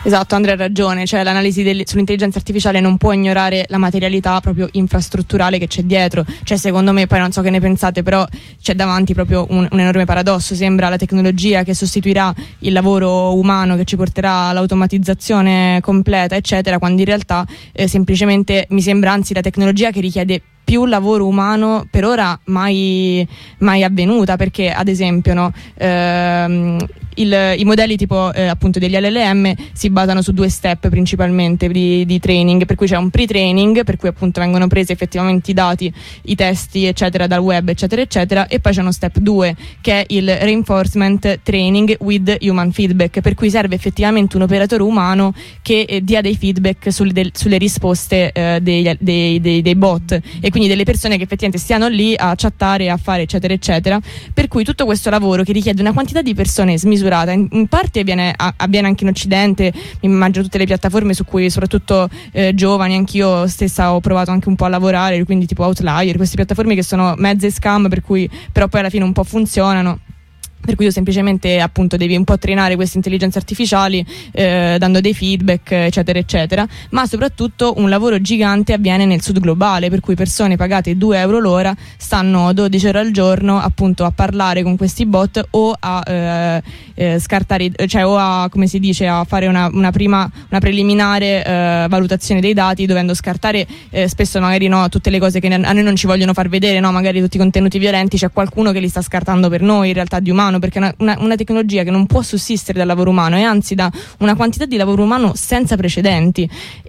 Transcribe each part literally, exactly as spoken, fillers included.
Esatto, Andrea ha ragione, cioè l'analisi del, sull'intelligenza artificiale non può ignorare la materialità proprio infrastrutturale che c'è dietro, cioè secondo me, poi non so che ne pensate, però c'è davanti proprio un, un enorme paradosso. Sembra la tecnologia che sostituirà il lavoro umano, che ci porterà all'automatizzazione completa eccetera, quando in realtà eh, semplicemente mi sembra anzi la tecnologia che richiede più lavoro umano per ora mai, mai avvenuta, perché ad esempio no, ehm, il, i modelli tipo eh, appunto degli L L M si basano su due step principalmente di, di training, per cui c'è un pre-training per cui appunto vengono presi effettivamente i dati, i testi eccetera dal web eccetera eccetera, e poi c'è uno step due che è il reinforcement training with human feedback, per cui serve effettivamente un operatore umano che eh, dia dei feedback sulle, del, sulle risposte eh, dei, dei, dei, dei bot, e quindi delle persone che effettivamente stiano lì a chattare, a fare eccetera eccetera, per cui tutto questo lavoro che richiede una quantità di persone smisurata, in, in parte avviene, a, avviene anche in Occidente, mi immagino tutte le piattaforme su cui soprattutto eh, giovani, anch'io stessa ho provato anche un po' a lavorare, quindi tipo Outlier, queste piattaforme che sono mezze scam, per cui però poi alla fine un po' funzionano. Per cui io semplicemente appunto devi un po' trainare queste intelligenze artificiali eh, dando dei feedback eccetera eccetera, ma soprattutto un lavoro gigante avviene nel sud globale, per cui persone pagate due euro l'ora stanno dodici ore al giorno appunto a parlare con questi bot o a eh, eh, scartare, cioè o a, come si dice, a fare una, una prima, una preliminare eh, valutazione dei dati, dovendo scartare eh, spesso magari no tutte le cose che a noi non ci vogliono far vedere, no magari tutti i contenuti violenti, c'è qualcuno che li sta scartando per noi in realtà di umano, perché è una, una, una tecnologia che non può sussistere dal lavoro umano e anzi da una quantità di lavoro umano senza precedenti,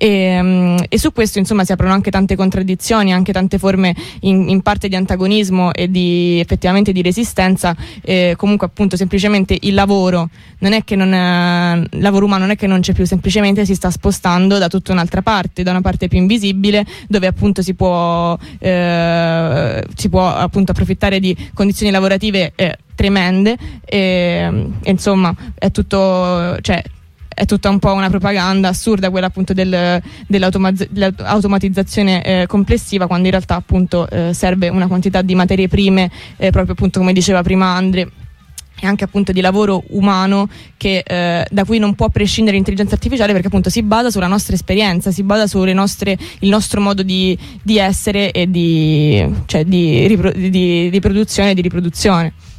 e, e su questo insomma si aprono anche tante contraddizioni, anche tante forme in, in parte di antagonismo e di effettivamente di resistenza. Eh, comunque appunto semplicemente il lavoro non è che non è, il lavoro umano non è che non c'è più, semplicemente si sta spostando da tutta un'altra parte, da una parte più invisibile, dove appunto si può eh, si può appunto approfittare di condizioni lavorative eh, tremende, e, e insomma è tutto, cioè è tutta un po' una propaganda assurda quella appunto del, dell'automatizzazione eh, complessiva, quando in realtà appunto eh, serve una quantità di materie prime eh, proprio appunto come diceva prima Andre, e anche appunto di lavoro umano che eh, da cui non può prescindere l'intelligenza artificiale, perché appunto si basa sulla nostra esperienza, si basa sulle nostre, il nostro modo di, di essere e di, cioè di, ripro- di, di produzione e di riproduzione.